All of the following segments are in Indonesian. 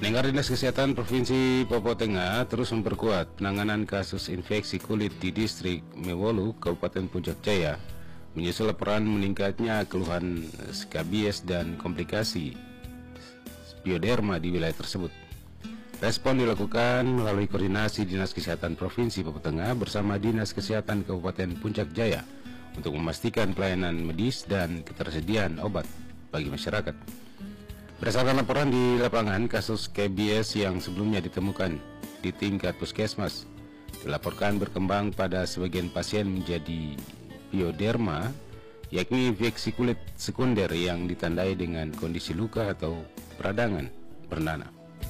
Pendengar, Dinas Kesehatan Provinsi Papua Tengah terus memperkuat penanganan kasus infeksi kulit di distrik Mewolu, Kabupaten Puncak Jaya, menyusul laporan meningkatnya keluhan skabies dan komplikasi pioderma di wilayah tersebut. Respon dilakukan melalui koordinasi Dinas Kesehatan Provinsi Papua Tengah bersama Dinas Kesehatan Kabupaten Puncak Jaya untuk memastikan pelayanan medis dan ketersediaan obat bagi masyarakat. Berdasarkan laporan di lapangan, kasus skabies yang sebelumnya ditemukan di tingkat puskesmas dilaporkan berkembang pada sebagian pasien menjadi pioderma, yakni infeksi kulit sekunder yang ditandai dengan kondisi luka atau peradangan bernanah.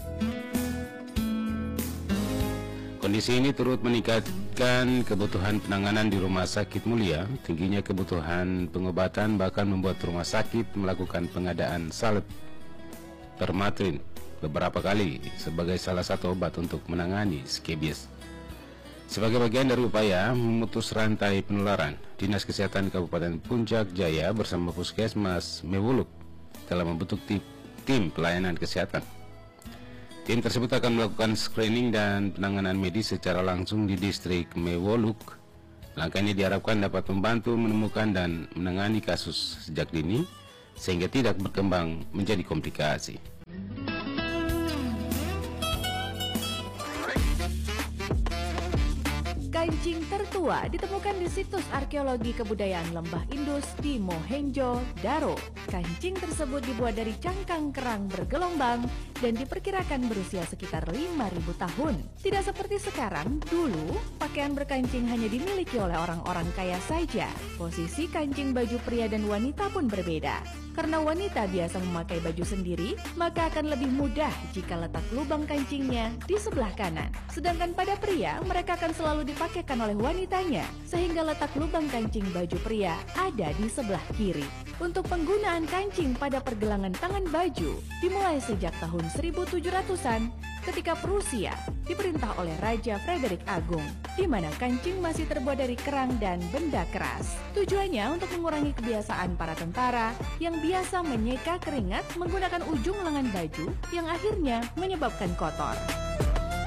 Kondisi ini turut meningkatkan kebutuhan penanganan di Rumah Sakit Mulia. Tingginya kebutuhan pengobatan bahkan membuat rumah sakit melakukan pengadaan salep Permatrin beberapa kali sebagai salah satu obat untuk menangani skabies. Sebagai bagian dari upaya memutus rantai penularan, Dinas Kesehatan Kabupaten Puncak Jaya bersama Puskesmas Mewoluk telah membentuk tim pelayanan kesehatan. Tim tersebut akan melakukan screening dan penanganan medis secara langsung di distrik Mewoluk. Langkah ini diharapkan dapat membantu menemukan dan menangani kasus sejak dini sehingga tidak berkembang menjadi komplikasi. Kancing tertua ditemukan di situs arkeologi kebudayaan Lembah Indus di Mohenjo-Daro. Kancing tersebut dibuat dari cangkang kerang bergelombang dan diperkirakan berusia sekitar 5.000 tahun. Tidak seperti sekarang, dulu pakaian berkancing hanya dimiliki oleh orang-orang kaya saja. Posisi kancing baju pria dan wanita pun berbeda. Karena wanita biasa memakai baju sendiri, maka akan lebih mudah jika letak lubang kancingnya di sebelah kanan. Sedangkan pada pria, mereka akan selalu dipakaikan oleh wanitanya, sehingga letak lubang kancing baju pria ada di sebelah kiri. Untuk penggunaan kancing pada pergelangan tangan baju dimulai sejak tahun 1700-an ketika Prusia diperintah oleh Raja Frederick Agung, di mana kancing masih terbuat dari kerang dan benda keras. Tujuannya untuk mengurangi kebiasaan para tentara yang biasa menyeka keringat menggunakan ujung lengan baju yang akhirnya menyebabkan kotor.